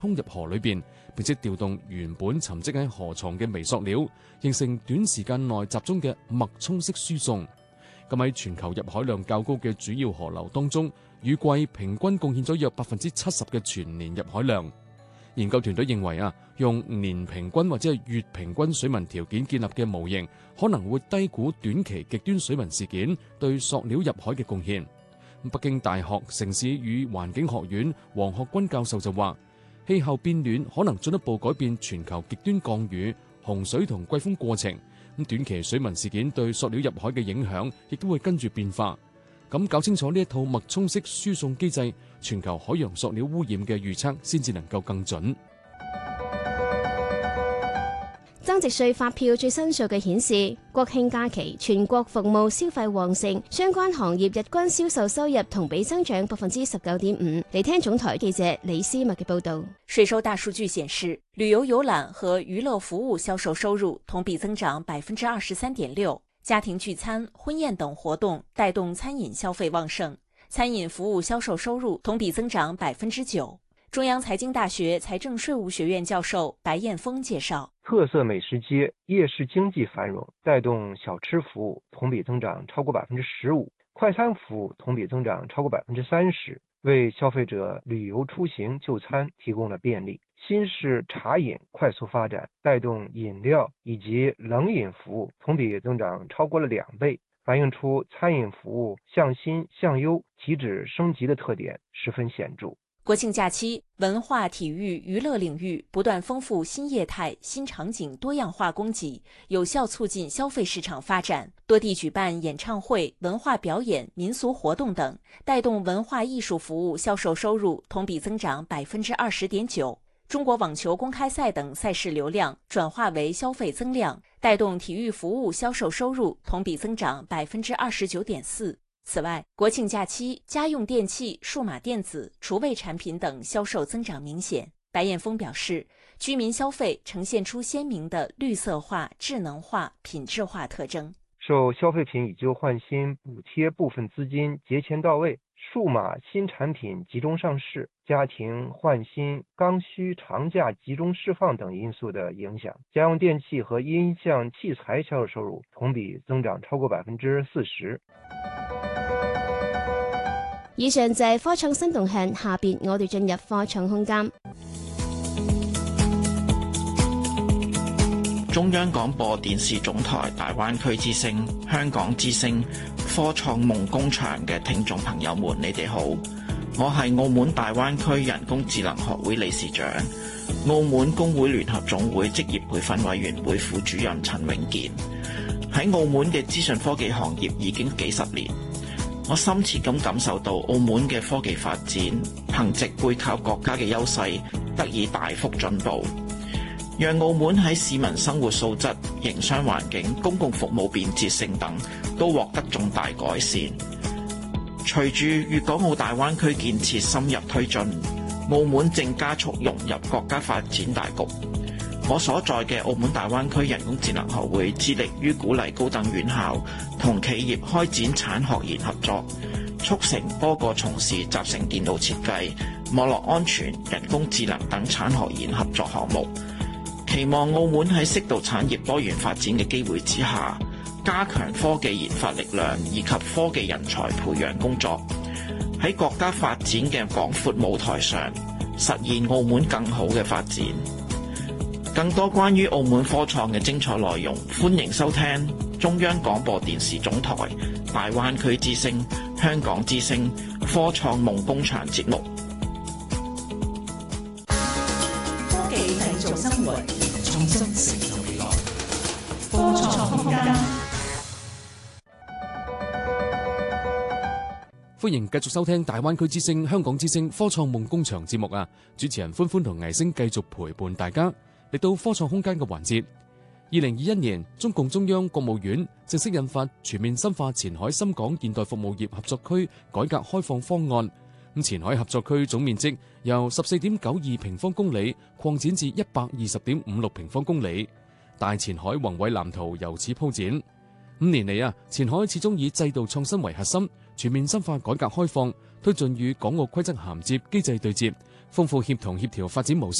沖入河裏邊，並且調動原本沉積喺河床嘅微塑料，形成短時間內集中嘅脈衝式輸送。咁喺全球入海量較高嘅主要河流當中，雨季平均貢獻咗約70%嘅全年入海量。研究團隊認為用年平均或者係月平均水文條件建立嘅模型，可能會低估短期極端水文事件對塑料入海嘅貢獻。北京大學城市與環境學院黃學軍教授就話，氣候變暖可能進一步改變全球極端降雨、洪水同季風過程。短期水文事件對塑料入海嘅影響，亦都會跟住變化。咁搞清楚呢一套脈衝式輸送機制，全球海洋塑料污染嘅預測先至能夠更準。 增值稅發票最新數據顯示，國慶假期全國服務消費旺盛，相關行業日均銷售收入同比增長19.5%。嚟聽總台記者李思密嘅報道。 稅收大數據顯示，旅遊遊覽和娛樂服務銷售收入同比增長23.6%。家庭聚餐、婚宴等活動帶動餐飲消費旺盛，餐飲服務銷售收入同比增長9%。中央財經大學財政稅務學院教授白燕峰介紹， 特色美食街、夜市經濟繁榮，帶動小吃服務同比增長超過15%，快餐服務同比增長超過30%，為消費者旅遊出行就餐提供了便利。新式茶飲快速發展，帶動飲料以及冷飲服務同比增長超過了2倍，反映出餐飲服務向新向優、提質升級的特點十分顯著。 國慶假期，文化、體育、娛樂領域不斷豐富新業態、新場景多樣化供給，有效促進消費市場發展。多地舉辦演唱會、文化表演、民俗活動等，帶動文化藝術服務銷售收入同比增長20.9%。中國網球公開賽等賽事流量轉化為消費增量，帶動體育服務銷售收入同比增長29.4%。此外，國慶假期家用電器、數碼電子、廚衛產品等銷售增長明顯。白燕峰表示，居民消費呈現出鮮明的綠色化、智能化、品質化特徵。 受消費品以舊換新補貼部分資金節前到位，數碼新產品集中上市，家庭換新、剛需長假集中釋放等因素的影響，家用電器和音像器材銷售收入同比增長超過40%。 以上就係科創新動向，下邊我哋進入科創空間。 中央廣播電視總台大灣區之聲、香港之聲、科創夢工場嘅聽眾朋友們，你哋好，我係澳門大灣區人工智能學會理事長、澳門工會聯合總會職業培訓委員會副主任陳永健。喺澳門嘅資訊科技行業已經幾十年，我深切咁感受到澳門嘅科技發展，憑藉背靠國家嘅優勢，得以大幅進步，讓澳門喺市民生活素質、營商環境、公共服務便捷性等都獲得重大改善。隨住粵港澳大灣區建設深入推進，澳門正加速融入國家發展大局。我所在嘅澳門大灣區人工智能學會致力於鼓勵高等院校同企業開展產學研合作，促成多個從事集成電腦設計、網絡安全、人工智能等產學研合作項目。期望澳門喺適度產業多元發展嘅機會之下，加強科技研發力量以及科技人才培養工作，喺國家發展嘅廣闊舞台上，實現澳門更好嘅發展。更多關於澳門科創嘅精彩內容，歡迎收聽中央廣播電視總台大灣區之聲、香港之聲科創夢工場節目。 科技製造生活，創新成就未來。科創空間。 歡迎繼續收聽大灣區之聲、香港之聲科創夢工場節目啊！主持人歡歡同倪星繼續陪伴大家。嚟到科創空間嘅環節，2021年，中共中央國務院正式印發全面深化前海深港現代服務業合作區改革開放方案。咁前海合作區總面積由14.92平方公里擴展至120.56平方公里，大前海宏偉藍圖由此鋪展。5年嚟前海始終以制度創新為核心，全面深化改革開放，推進與港澳規則銜接機制對接， 豐富協同協調發展模式。